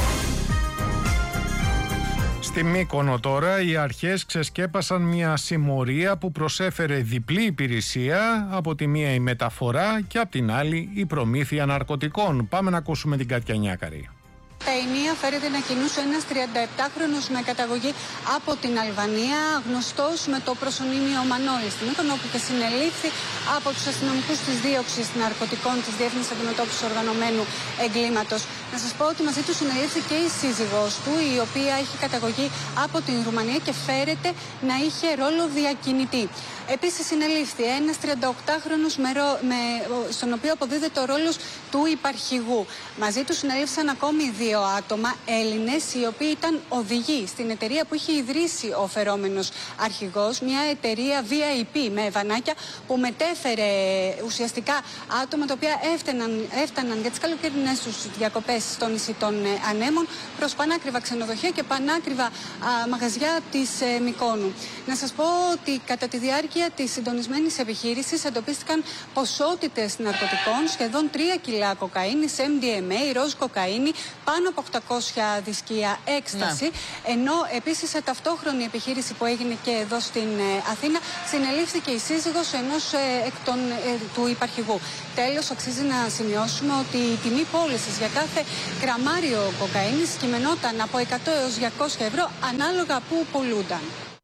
Στη Μύκονο τώρα οι αρχές ξεσκέπασαν μια συμμορία που προσέφερε διπλή υπηρεσία, από τη μία η μεταφορά και από την άλλη η προμήθεια ναρκωτικών. Πάμε να ακούσουμε την Κάτια Νιάκαρη. Τα ενία φέρεται να κινούσε ένας 37χρονος με καταγωγή από την Αλβανία, γνωστός με το προσωνύμιο Μανώλη στην Μύκονο, όπου και συνελήφθη από τους αστυνομικούς της δίωξης ναρκωτικών της Διεύθυνσης Αντιμετώπισης Οργανωμένου Εγκλήματος. Να σας πω ότι μαζί του συνελήφθη και η σύζυγός του, η οποία έχει καταγωγή από την Ρουμανία και φέρεται να είχε ρόλο διακινητή. Επίσης συνελήφθη ένας 38χρονος στον οποίο αποδίδεται ο ρόλος του υπαρχηγού. Μαζί του συνελήφθησαν ακόμη 2 άτομα, Έλληνες, οι οποίοι ήταν οδηγοί στην εταιρεία που είχε ιδρύσει ο φερόμενος αρχηγός, μια εταιρεία VIP με βανάκια που μετέφερε ουσιαστικά άτομα τα οποία έφταναν για τις καλοκαιρινές τους διακοπές στο νησί των Ανέμων προς πανάκριβα ξενοδοχεία και πανάκριβα μαγαζιά της Μυκόνου. Να σας πω ότι κατά τη διάρκεια της συντονισμένης επιχείρησης εντοπίστηκαν ποσότητες ναρκωτικών, σχεδόν 3 κιλά κοκαίνης, MDMA, ροζ κοκαίνη, πάνω από 800 δισκία έκσταση, ενώ επίσης σε ταυτόχρονη επιχείρηση που έγινε και εδώ στην Αθήνα συνελήφθηκε η σύζυγος ενός του υπαρχηγού. Τέλος, αξίζει να σημειώσουμε ότι η τιμή πώλησης για κάθε γραμμάριο κοκαίνης κειμενόταν από 100 έως 200 ευρώ ανάλογα που πουλούνταν.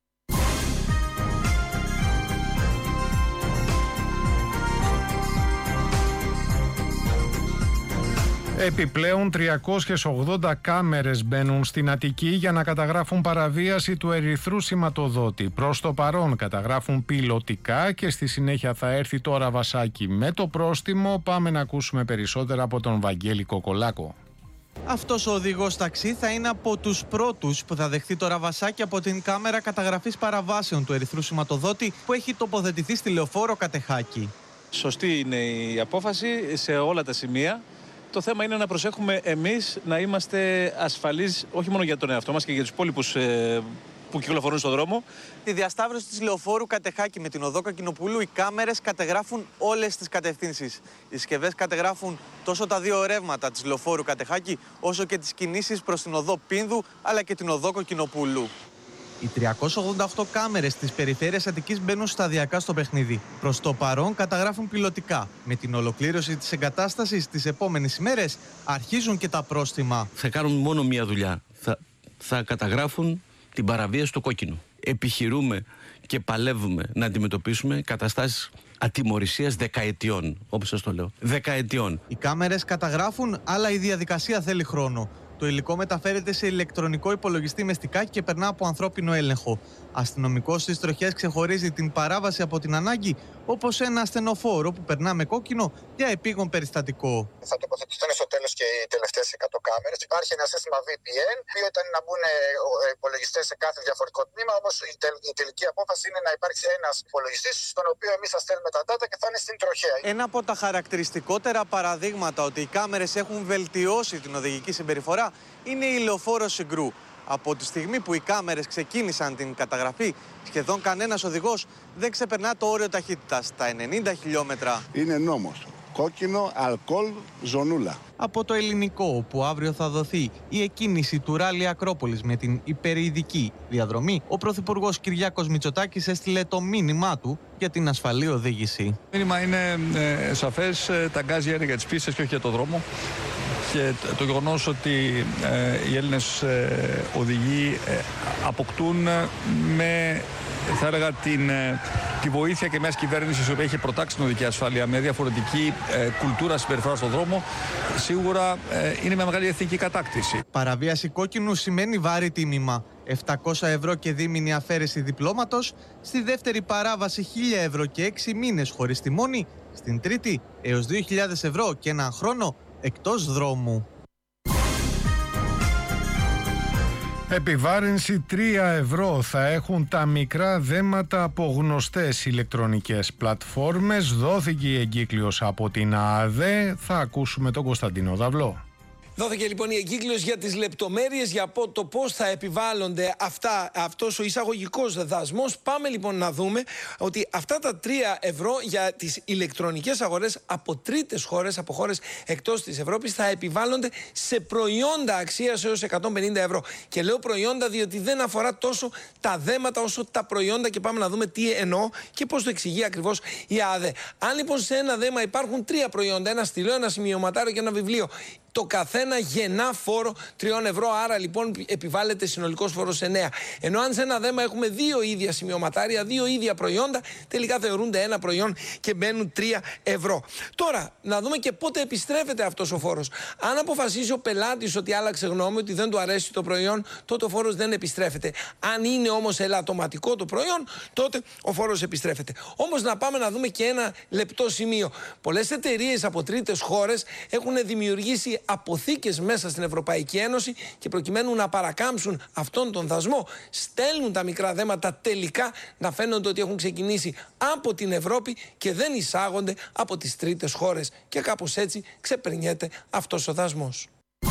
Επιπλέον 380 κάμερες μπαίνουν στην Αττική για να καταγράφουν παραβίαση του ερυθρού σηματοδότη. Προς το παρόν καταγράφουν πιλωτικά και στη συνέχεια θα έρθει το ραβασάκι με το πρόστιμο. Πάμε να ακούσουμε περισσότερα από τον Βαγγέλη Κοκολάκο. Αυτός ο οδηγός ταξί θα είναι από τους πρώτους που θα δεχθεί το ραβασάκι από την κάμερα καταγραφής παραβάσεων του ερυθρού σηματοδότη που έχει τοποθετηθεί στη λεωφόρο Κατεχάκη. Σωστή είναι η απόφαση σε όλα τα σημεία. Το θέμα είναι να προσέχουμε εμείς να είμαστε ασφαλείς όχι μόνο για τον εαυτό μας και για τους υπόλοιπους που κυκλοφορούν στον δρόμο. Τη διασταύρωση της λεωφόρου Κατεχάκη με την οδό Κακινοπούλου, οι κάμερες κατεγράφουν όλες τις κατευθύνσεις. Οι συσκευές κατεγράφουν τόσο τα 2 ρεύματα της λεωφόρου Κατεχάκη, όσο και τις κινήσεις προς την οδό Πίνδου, αλλά και την οδό Κοκκινοπούλου. Οι 388 κάμερες της περιφέρειας Αττικής μπαίνουν σταδιακά στο παιχνίδι. Προς το παρόν καταγράφουν πιλωτικά. Με την ολοκλήρωση της εγκατάστασης τις επόμενες ημέρες αρχίζουν και τα πρόστιμα. Θα κάνουν μόνο μία δουλειά. Θα καταγράφουν την παραβίαση του κόκκινου. Επιχειρούμε και παλεύουμε να αντιμετωπίσουμε καταστάσεις ατιμωρησίας δεκαετιών, όπως σας το λέω. Δεκαετιών. Οι κάμερες καταγράφουν, αλλά η διαδικασία θέλει χρόνο. Το υλικό μεταφέρεται σε ηλεκτρονικό υπολογιστή μεστικά και περνά από ανθρώπινο έλεγχο. Αστυνομικός στις τροχές ξεχωρίζει την παράβαση από την ανάγκη, όπως ένα ασθενοφόρο που περνά με κόκκινο για επίγον περιστατικό. Θα τοποθετηθούν στο τέλος και οι τελευταίες 100 κάμερες. Υπάρχει ένα σύστημα VPN, που ήταν να μπουν υπολογιστές σε κάθε διαφορετικό τμήμα, όμως η τελική απόφαση είναι να υπάρξει ένας υπολογιστής, στον οποίο εμείς θα στέλνουμε τα data και θα είναι στην τροχέα. Ένα από τα χαρακτηριστικότερα παραδείγματα ότι οι κάμερες έχουν βελτιώσει την οδηγική συμπεριφορά είναι η λεωφόρο Συγκρού. Από τη στιγμή που οι κάμερες ξεκίνησαν την καταγραφή, σχεδόν κανένας οδηγός δεν ξεπερνά το όριο ταχύτητας, τα 90 χιλιόμετρα. Είναι νόμος. Κόκκινο, αλκοόλ, ζωνούλα. Από το ελληνικό, όπου αύριο θα δοθεί η εκκίνηση του Ράλι Ακρόπολης με την υπερηδική διαδρομή, ο Πρωθυπουργός Κυριάκος Μητσοτάκης έστειλε το μήνυμά του για την ασφαλή οδήγηση. Το μήνυμα είναι σαφές, τα γκάζια είναι για τις πίστες και όχι για το δρόμο. Και το γεγονός ότι οι Έλληνες οδηγοί αποκτούν με, θα έλεγα, τη βοήθεια και μιας κυβέρνησης η οποία έχει προτάξει την οδική ασφάλεια με διαφορετική κουλτούρα συμπεριφοράς στον δρόμο, σίγουρα είναι μια μεγάλη εθνική κατάκτηση. Παραβίαση κόκκινου σημαίνει βάρη τίμημα. 700 ευρώ και δίμηνη αφαίρεση διπλώματος. Στη δεύτερη παράβαση 1.000 ευρώ και 6 μήνες χωρίς τιμόνι. Στην τρίτη έως 2.000 ευρώ και έναν χρόνο εκτός δρόμου. Επιβάρυνση 3 ευρώ θα έχουν τα μικρά δέματα από γνωστές ηλεκτρονικές πλατφόρμες. Δόθηκε η εγκύκλειος από την ΑΑΔΕ. Θα ακούσουμε τον Κωνσταντίνο Δαυλό. Δόθηκε λοιπόν η εγκύκλειος για τις λεπτομέρειες για το πώς θα επιβάλλονται αυτός ο εισαγωγικός δασμός. Πάμε λοιπόν να δούμε ότι αυτά τα 3 ευρώ για τις ηλεκτρονικές αγορές από τρίτες χώρες, από χώρες εκτός της Ευρώπης, θα επιβάλλονται σε προϊόντα αξίας έως 150 ευρώ. Και λέω προϊόντα διότι δεν αφορά τόσο τα δέματα όσο τα προϊόντα, και πάμε να δούμε τι εννοώ και πώς το εξηγεί ακριβώς η ΑΑΔΕ. Αν λοιπόν σε ένα δέμα υπάρχουν 3 προϊόντα, ένα στυλό, ένα σημειωματάριο και ένα βιβλίο, το καθένα γεννά φόρο 3 ευρώ, άρα λοιπόν επιβάλλεται συνολικός φόρος 9. Ενώ αν σε ένα δέμα έχουμε 2 ίδια σημειωματάρια, 2 ίδια προϊόντα, τελικά θεωρούνται ένα προϊόν και μπαίνουν 3 ευρώ. Τώρα, να δούμε και πότε επιστρέφεται αυτός ο φόρος. Αν αποφασίσει ο πελάτης ότι άλλαξε γνώμη, ότι δεν του αρέσει το προϊόν, τότε ο φόρος δεν επιστρέφεται. Αν είναι όμως ελαττωματικό το προϊόν, τότε ο φόρος επιστρέφεται. Όμως να πάμε να δούμε και ένα λεπτό σημείο. Πολλές εταιρείες από τρίτες χώρες έχουν δημιουργήσει αποθήκες μέσα στην Ευρωπαϊκή Ένωση και προκειμένου να παρακάμψουν αυτόν τον δασμό, στέλνουν τα μικρά δέματα τελικά να φαίνονται ότι έχουν ξεκινήσει από την Ευρώπη και δεν εισάγονται από τις τρίτες χώρες. Και κάπως έτσι ξεπερνιέται αυτός ο δασμός.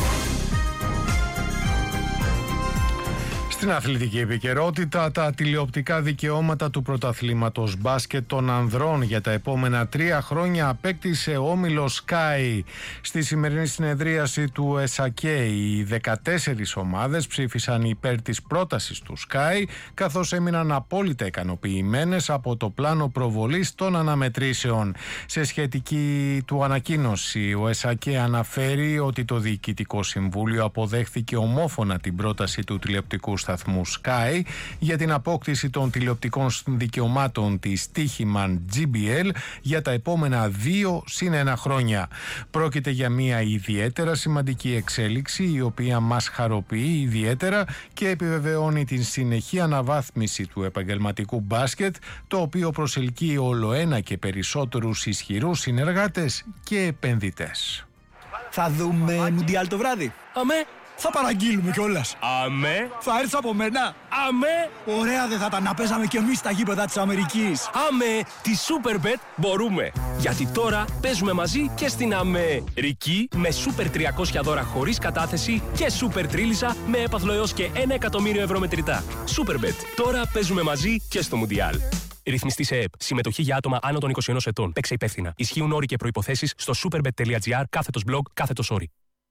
Στην αθλητική επικαιρότητα, τα τηλεοπτικά δικαιώματα του πρωταθλήματος μπάσκετ των ανδρών για τα επόμενα 3 χρόνια απέκτησε ο όμιλος Sky. Στη σημερινή συνεδρίαση του ΕΣΑΚΕ, οι 14 ομάδες ψήφισαν υπέρ της πρότασης του Sky, καθώς έμειναν απόλυτα ικανοποιημένες από το πλάνο προβολής των αναμετρήσεων. Σε σχετική του ανακοίνωση, ο ΕΣΑΚΕ αναφέρει ότι το Διοικητικό Συμβούλιο αποδέχθηκε ομόφωνα την πρόταση του τηλεοπτικού σταθμού Sky για την απόκτηση των τηλεοπτικών δικαιωμάτων της Τύχημαν GBL για τα επόμενα 2+1 χρόνια. Πρόκειται για μια ιδιαίτερα σημαντική εξέλιξη, η οποία μας χαροποιεί ιδιαίτερα και επιβεβαιώνει την συνεχή αναβάθμιση του επαγγελματικού μπάσκετ, το οποίο προσελκύει όλοένα και περισσότερους ισχυρούς συνεργάτες και επενδυτές. Θα δούμε Μουντιάλ το βράδυ. Αμέ. Θα παραγγείλουμε κιόλας. Αμέ. Θα έρθεις από μένα. Αμέ. Ωραία δεν θα ήταν να παίζαμε κι εμείς στα γήπεδα της Αμερικής. Αμέ. Τη Superbet μπορούμε. Γιατί τώρα παίζουμε μαζί και στην Αμερική με Super 300 δώρα χωρίς κατάθεση και Super Τρίλισσα με έπαθλο έως και 1 εκατομμύριο ευρώ μετρητά. Superbet. Τώρα παίζουμε μαζί και στο Μουντιάλ. Ρυθμιστή σε ΕΠ. Συμμετοχή για άτομα άνω των 21 ετών. Παίξε υπεύθυνα. Ισχύουν όροι και προϋποθέσεις στο superbet.gr/blog/όροι.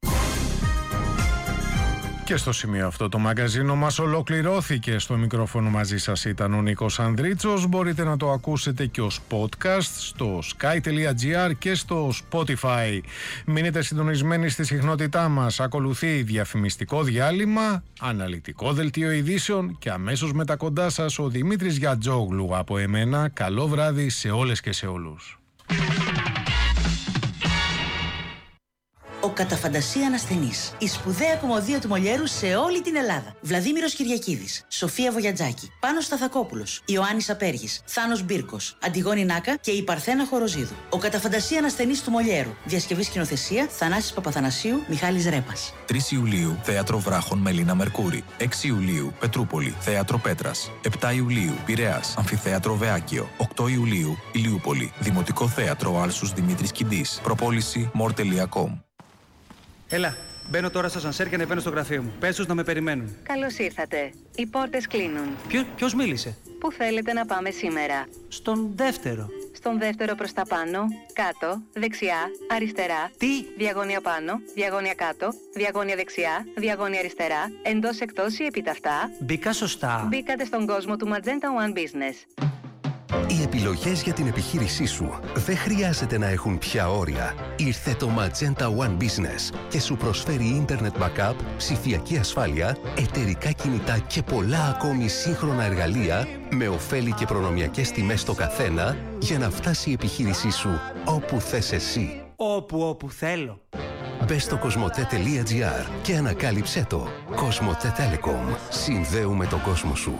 Και στο σημείο αυτό το μαγκαζίνο μας ολοκληρώθηκε. Στο μικρόφωνο μαζί σας ήταν ο Νίκος Ανδρίτσος. Μπορείτε να το ακούσετε και ως podcast στο sky.gr και στο Spotify. Μείνετε συντονισμένοι στη συχνότητά μας. Ακολουθεί διαφημιστικό διάλειμμα, αναλυτικό δελτίο ειδήσεων και αμέσως μετά κοντά σας ο Δημήτρης Γιατζόγλου. Από εμένα, καλό βράδυ σε όλες και σε όλους. Ο κατά φαντασία ανασθενής. Η σπουδαία κομμωδία του Μολιέρου σε όλη την Ελλάδα. Βλαδίμηρος Κυριακίδης, Σοφία Βογιατζάκη, Πάνος Σταθακόπουλος, Ιωάννης Απέργης, Θάνος Μπίρκος, Αντιγόνη Νάκα και η Παρθένα Χοροζίδου. Ο κατά φαντασία ανασθενής του Μολιέρου. Διασκευή σκηνοθεσία Θανάσης Παπαθανασίου, Μιχάλης Ρέπας. 3 Ιουλίου Θέατρο Βράχων Μελίνα Μερκούρη. 6 Ιουλίου Πετρούπολη Θέατρο Πέτρας. 7 Ιουλίου Πειραιάς Αμφιθέατρο Βεάκιο. 8 Ιουλίου Ηλιούπολη Δημοτικό Θέατρο Άλσους Δημήτρης Κιντής. Προπόληση more.com. Έλα, μπαίνω τώρα στο ασανσέρ και ανεβαίνω στο γραφείο μου. Πες τους να με περιμένουν. Καλώς ήρθατε. Οι πόρτες κλείνουν. Ποιος μίλησε? Πού θέλετε να πάμε σήμερα? Στον δεύτερο. Στον δεύτερο προς τα πάνω, κάτω, δεξιά, αριστερά. Τι? Διαγώνια πάνω, διαγώνια κάτω, διαγώνια δεξιά, διαγώνια αριστερά, εντός εκτός ή επιταυτά. Μπήκα σωστά. Μπήκατε στον κόσμο του Magenta One Business. Οι επιλογές για την επιχείρησή σου δεν χρειάζεται να έχουν πια όρια. Ήρθε το Magenta One Business και σου προσφέρει Internet Backup, ψηφιακή ασφάλεια, εταιρικά κινητά και πολλά ακόμη σύγχρονα εργαλεία με ωφέλη και προνομιακές τιμές στο καθένα για να φτάσει η επιχείρησή σου όπου θες εσύ. Όπου θέλω. Μπες στο cosmote.gr και ανακάλυψέ το. Cosmote Telecom. Συνδέουμε τον κόσμο σου.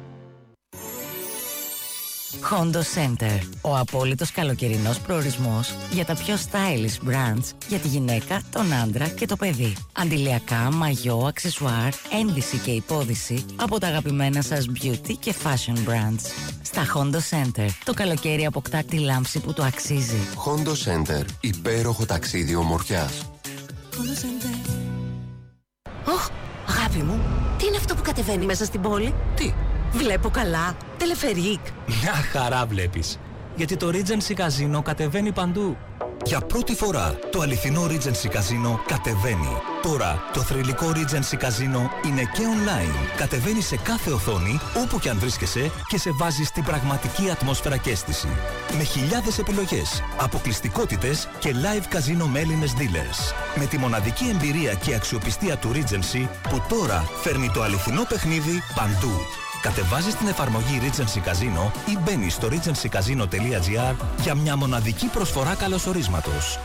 Hondo Center. Ο απόλυτος καλοκαιρινός προορισμός για τα πιο stylish brands για τη γυναίκα, τον άντρα και το παιδί. Αντιλιακά, μαγιό, αξεσουάρ, ένδυση και υπόδυση από τα αγαπημένα σας beauty και fashion brands. Στα Hondo Center το καλοκαίρι αποκτά τη λάμψη που το αξίζει. Hondo Center. Υπέροχο ταξίδι ομορφιάς. Hondo Center. Ωχ, αγάπη μου, τι είναι αυτό που κατεβαίνει μέσα στην πόλη? Τι? Βλέπω καλά. Τελεφερίκ. Μια χαρά βλέπεις. Γιατί το Regency Casino κατεβαίνει παντού. Για πρώτη φορά το αληθινό Regency Casino κατεβαίνει. Τώρα το θρυλικό Regency Casino είναι και online. Κατεβαίνει σε κάθε οθόνη, όπου και αν βρίσκεσαι και σε βάζει στην πραγματική ατμόσφαιρα και αίσθηση. Με χιλιάδες επιλογές, αποκλειστικότητες και live casino με Έλληνες dealers. Με τη μοναδική εμπειρία και αξιοπιστία του Regency που τώρα φέρνει το αληθινό παιχνίδι παντού. Κατεβάζεις την εφαρμογή Regency Casino ή μπαίνεις στο regencycasino.gr για μια μοναδική προσφορά καλωσορίσματος.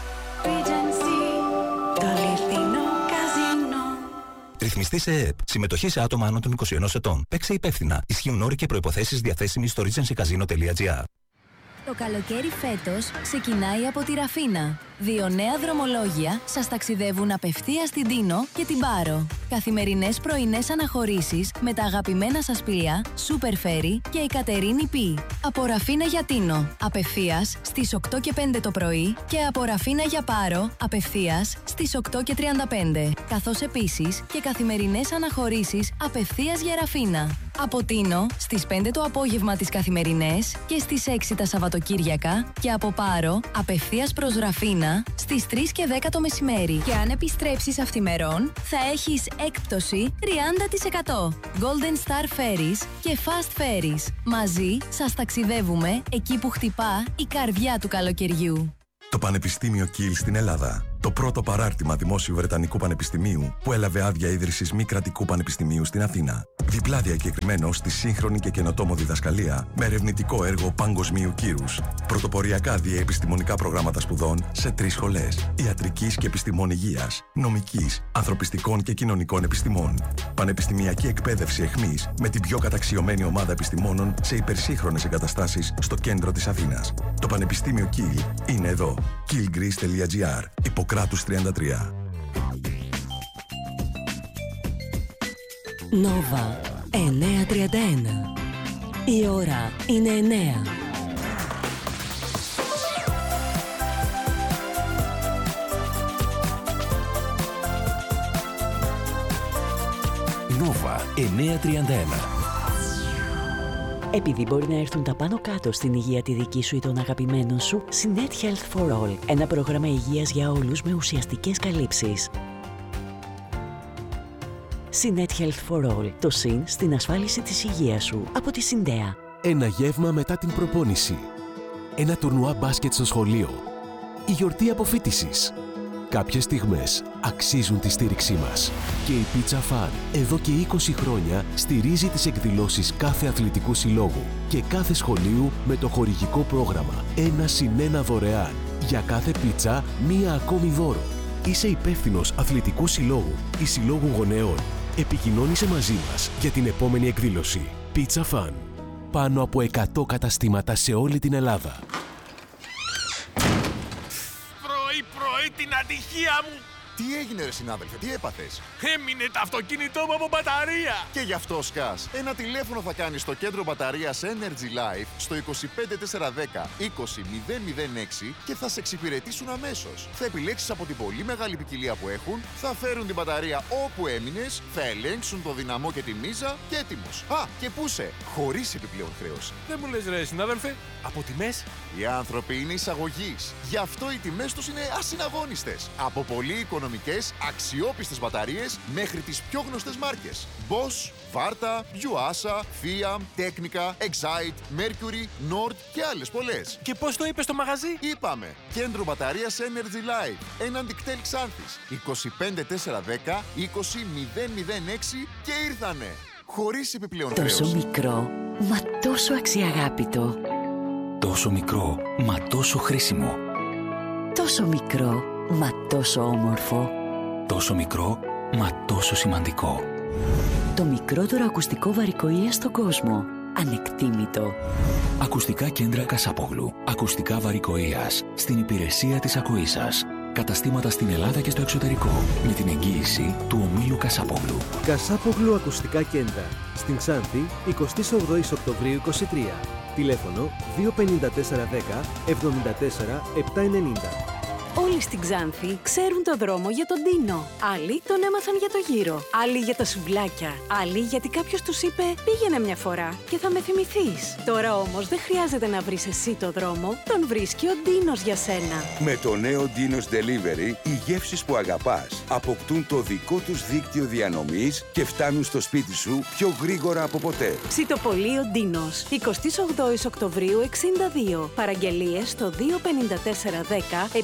Το αληθινό καζίνο. Ρυθμιστή σε ΕΕΠ. Συμμετοχή σε άτομα άνω των 21 ετών. Παίξε υπεύθυνα. Ισχύουν όροι και προϋποθέσεις διαθέσιμοι στο regencycasino.gr. Το καλοκαίρι φέτος ξεκινάει από τη Ραφίνα. 2 νέα δρομολόγια σας ταξιδεύουν απευθείας στην Τίνο και την Πάρο. Καθημερινές πρωινές αναχωρήσεις με τα αγαπημένα σας πλοία Super Ferry και η Κατερίνη Π. Από Ραφίνα για Τίνο, απευθείας στις 8 και 5 το πρωί και από Ραφίνα για Πάρο, απευθείας στις 8 και 35. Καθώς επίσης και καθημερινές αναχωρήσεις απευθείας για Ραφίνα. Από Τίνο στις 5 το απόγευμα τις καθημερινές και στις 6 τα Σαββατοκύριακα και από Πάρο απευθείας προς Ραφίνα στις 3 και 10 το μεσημέρι. Και αν επιστρέψεις αυθημερών θα έχεις έκπτωση 30%. Golden Star Ferries και Fast Ferries. Μαζί σας ταξιδεύουμε εκεί που χτυπά η καρδιά του καλοκαιριού. Το Πανεπιστήμιο Κιλ στην Ελλάδα. Το πρώτο παράρτημα δημόσιου Βρετανικού Πανεπιστημίου που έλαβε άδεια ίδρυσης μη κρατικού πανεπιστημίου στην Αθήνα. Διπλά διακεκριμένο στη σύγχρονη και καινοτόμο διδασκαλία με ερευνητικό έργο παγκοσμίου κύρους. Πρωτοποριακά διεπιστημονικά προγράμματα σπουδών σε 3 σχολές. Ιατρικής και επιστημών υγείας, νομικής, ανθρωπιστικών και κοινωνικών επιστημών. Πανεπιστημιακή εκπαίδευση εχμής με την πιο καταξιωμένη ομάδα επιστημόνων σε υπερσύγχρονες εγκαταστάσεις στο κέντρο της Αθήνας. Το Πανεπιστήμιο Κιλ είναι εδώ. killgreece.gr. Ιπποκράτους 33. Νόβα 9:31. Η ώρα είναι 9. Νόβα 9:31. Επειδή μπορεί να έρθουν τα πάνω κάτω στην υγεία τη δική σου ή των αγαπημένων σου, Synet Health for All. Ένα πρόγραμμα υγείας για όλους με ουσιαστικές καλύψεις. Synet Health for All. Το συν στην ασφάλιση της υγείας σου. Από τη Συντέα. Ένα γεύμα μετά την προπόνηση. Ένα τουρνουά μπάσκετ στο σχολείο. Η γιορτή αποφοίτησης. Κάποιες στιγμές αξίζουν τη στήριξή μας. Και η Pizza Fun εδώ και 20 χρόνια στηρίζει τις εκδηλώσεις κάθε αθλητικού συλλόγου και κάθε σχολείου με το χορηγικό πρόγραμμα 1+1 δωρεάν. Για κάθε πίτσα, μία ακόμη δώρο. Είσαι υπεύθυνος αθλητικού συλλόγου ή συλλόγου γονέων. Επικοινώνησε μαζί μας για την επόμενη εκδήλωση. Pizza Fun. Πάνω από 100 καταστήματα σε όλη την Ελλάδα. Πρωί την ατυχία μου! Τι έγινε ρε συνάδελφε, τι έπαθες? Έμεινε το αυτοκίνητό μου από μπαταρία! Και γι' αυτό σκάς. Ένα τηλέφωνο θα κάνεις στο κέντρο μπαταρίας Energy Life στο 25410 20006 και θα σε εξυπηρετήσουν αμέσως. Θα επιλέξεις από την πολύ μεγάλη ποικιλία που έχουν, θα φέρουν την μπαταρία όπου έμεινες, θα ελέγξουν το δυναμό και τη μίζα και έτοιμος. Α, και πούσε, χωρίς επιπλέον χρέωση. Δεν μου λες ρε συνάδελφε, από τιμές? Οι άνθρωποι είναι εισαγωγής. Γι' αυτό οι τιμές τους είναι ασυναγώνιστες. Από πολύ οικονομικές, αξιόπιστες μπαταρίες μέχρι τις πιο γνωστές μάρκες. Bosch, Varta, Yuasa, Fiat, Technica, Excite, Mercury, Nord και άλλες πολλές. Και πώς το είπες στο μαγαζί? Είπαμε, κέντρο μπαταρίας Energy Life, έναντι κτέλ Ξάνθης, 25410 20006 και ήρθανε. Χωρίς επιπλέον χρέωση. Τόσο μικρό, μα τόσο αξιαγάπητο. Τόσο μικρό, μα τόσο χρήσιμο. Τόσο μικρό, μα τόσο όμορφο. Τόσο μικρό, μα τόσο σημαντικό. Το μικρότερο ακουστικό βαρικοΐα στον κόσμο. Ανεκτήμητο. Ακουστικά κέντρα Κασάπογλου. Ακουστικά βαρικοΐας. Στην υπηρεσία της ακοής σας. Καταστήματα στην Ελλάδα και στο εξωτερικό. Με την εγγύηση του ομίλου Κασάπογλου. Κασάπογλου Ακουστικά Κέντρα. Στην Ξάνθη, 28 Οκτωβρίου 23. Τηλέφωνο 25410 74 790. Όλοι στην Ξάνθη ξέρουν το δρόμο για τον Ντίνο. Άλλοι τον έμαθαν για το γύρο. Άλλοι για τα σουβλάκια. Άλλοι γιατί κάποιος τους είπε πήγαινε μια φορά και θα με θυμηθείς. Τώρα όμως δεν χρειάζεται να βρεις εσύ το δρόμο. Τον βρίσκει ο Ντίνος για σένα. Με το νέο Ντίνος Delivery, οι γεύσεις που αγαπάς αποκτούν το δικό τους δίκτυο διανομής και φτάνουν στο σπίτι σου πιο γρήγορα από ποτέ. Ψητοπολείο Ντίνος. 28 Οκτωβρίου 62. Παραγγελίες στο 25410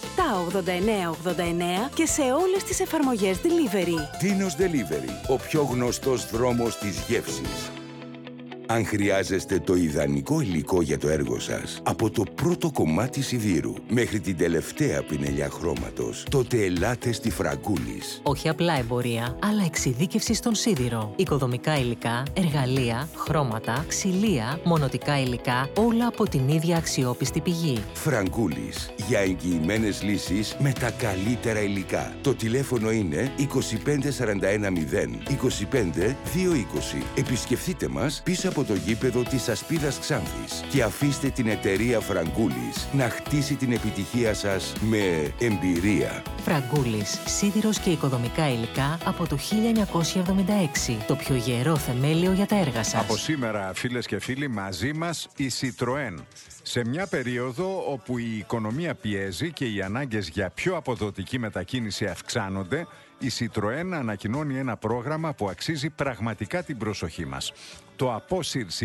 78989 και σε όλες τις εφαρμογές delivery. Ντίνος Delivery, ο πιο γνωστός δρόμος της γεύσης. Αν χρειάζεστε το ιδανικό υλικό για το έργο σας, από το πρώτο κομμάτι σιδήρου μέχρι την τελευταία πινελιά χρώματος, τότε ελάτε στη Φραγκούλης. Όχι απλά εμπορία, αλλά εξειδίκευση στον σίδηρο. Οικοδομικά υλικά, εργαλεία, χρώματα, ξυλία, μονοτικά υλικά, όλα από την ίδια αξιόπιστη πηγή. Φραγκούλης, για εγγυημένες λύσεις με τα καλύτερα υλικά. Το τηλέφωνο είναι 25410 25 220. Επισκεφτείτε μας πίσω από το γήπεδο της Ασπίδας Ξάνθης και αφήστε την εταιρεία Φραγκούλης να χτίσει την επιτυχία σας με εμπειρία. Φραγκούλης, σίδηρος και οικοδομικά υλικά από το 1976. Το πιο γερό θεμέλιο για τα έργα σας. Από σήμερα, φίλες και φίλοι, μαζί μας η Citroën. Σε μια περίοδο όπου η οικονομία πιέζει και οι ανάγκες για πιο αποδοτική μετακίνηση αυξάνονται, η Citroën ανακοινώνει ένα πρόγραμμα που αξίζει πραγματικά την προσοχή μας. Το Απόσυρση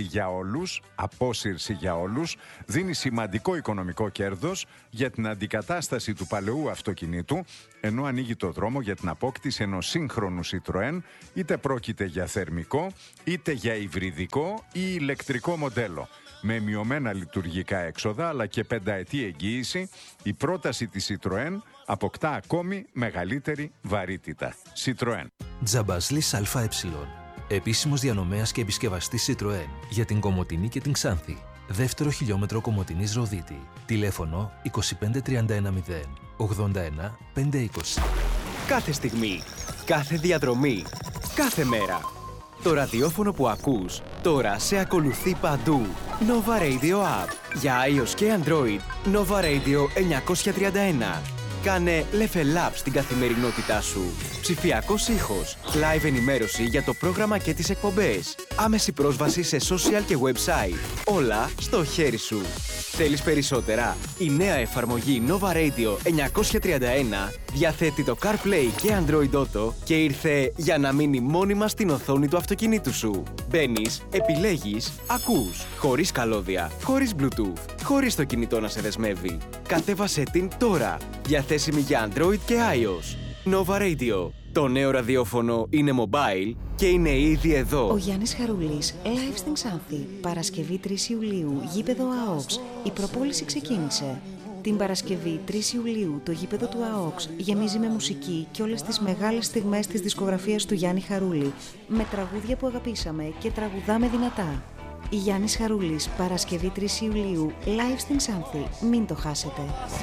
για όλους δίνει σημαντικό οικονομικό κέρδος για την αντικατάσταση του παλαιού αυτοκινήτου, ενώ ανοίγει το δρόμο για την απόκτηση ενός σύγχρονου Citroën, είτε πρόκειται για θερμικό, είτε για υβριδικό ή ηλεκτρικό μοντέλο. Με μειωμένα λειτουργικά έξοδα αλλά και πενταετή εγγύηση, η πρόταση της Citroën αποκτά ακόμη μεγαλύτερη βαρύτητα. Citroën. Τζαμπασλής ΑΕ. Επίσημος διανομέας και επισκευαστής Citroën για την Κομοτηνή και την Ξάνθη. Δεύτερο χιλιόμετρο Κομοτηνής Ροδίτη. Τηλέφωνο 25310 81 520. Κάθε στιγμή, κάθε διαδρομή, κάθε μέρα. Το ραδιόφωνο που ακούς τώρα σε ακολουθεί παντού. Nova Radio App. Για iOS και Android, Nova Radio 931. Κάνε level up στην καθημερινότητά σου. Ψηφιακός ήχος, live ενημέρωση για το πρόγραμμα και τις εκπομπές. Άμεση πρόσβαση σε social και website. Όλα στο χέρι σου. Θέλεις περισσότερα? Η νέα εφαρμογή Nova Radio 931 διαθέτει το CarPlay και Android Auto και ήρθε για να μείνει μόνιμα στην οθόνη του αυτοκινήτου σου. Μπαίνεις, επιλέγεις, ακούς. Χωρίς καλώδια, χωρίς Bluetooth, χωρίς το κινητό να σε δεσμεύει. Κατέβασέ την τώρα. Διαθέσιμη για Android και iOS. Nova Radio. Το νέο ραδιόφωνο είναι mobile και είναι ήδη εδώ. Ο Γιάννης Χαρούλης, live στην Ξάνθη. Παρασκευή 3 Ιουλίου, γήπεδο ΑΟΚΣ. Η προπόληση ξεκίνησε. Την Παρασκευή 3 Ιουλίου το γήπεδο του ΑΟΚΣ γεμίζει με μουσική και όλες τις μεγάλες στιγμές της δισκογραφίας του Γιάννη Χαρούλη, με τραγούδια που αγαπήσαμε και τραγουδάμε δυνατά. Γιάννης Χαρούλης, Παρασκευή 3 Ιουλίου, live στην Ξάνθη. Μην το χάσετε.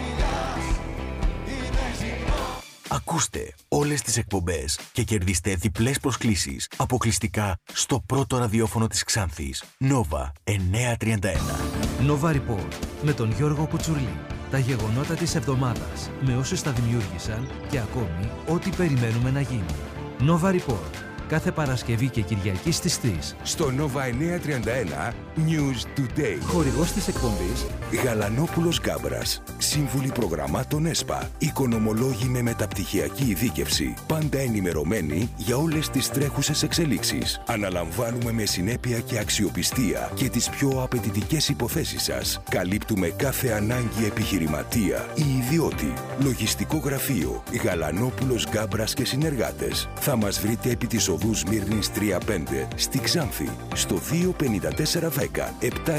Ακούστε όλες τις εκπομπές και κερδίστε διπλές προσκλήσεις αποκλειστικά στο πρώτο ραδιόφωνο της Ξάνθης, Nova 931. Nova Report με τον Γιώργο Κουτσουρλή. Τα γεγονότα της εβδομάδας με όσους τα δημιούργησαν και ακόμη ό,τι περιμένουμε να γίνει. Nova Report. Κάθε Παρασκευή και Κυριακή στις 3. Στο Nova 931 News Today. Χορηγός της εκπομπής Γαλανόπουλος Γκάμπρας. Σύμβουλοι προγραμμάτων ΕΣΠΑ. Οικονομολόγοι με μεταπτυχιακή ειδίκευση. Πάντα ενημερωμένοι για όλες τις τρέχουσες εξελίξεις. Αναλαμβάνουμε με συνέπεια και αξιοπιστία και τις πιο απαιτητικές υποθέσεις σας. Καλύπτουμε κάθε ανάγκη επιχειρηματία ή ιδιώτη. Λογιστικό γραφείο Γαλανόπουλος Γκάμπρας και συνεργάτες. Θα μας βρείτε επί της οδού Σμύρνης 35 στη Ξάνθη στο 25410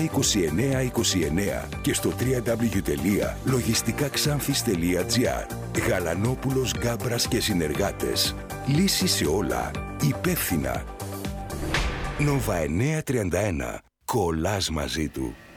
72929 και στο www.logistikakxanthis.gr. Γαλανόπουλος Γκάμπρας και συνεργάτες. Λύση σε όλα. Υπεύθυνα. Nova 931. Κολλάς μαζί του.